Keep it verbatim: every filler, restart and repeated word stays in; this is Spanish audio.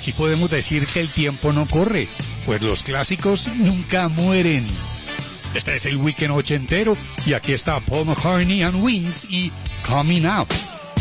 aquí podemos decir que el tiempo no corre, pues los clásicos nunca mueren. Este es el Weekend ochentero y aquí está Paul McCartney and Wings y Coming Out.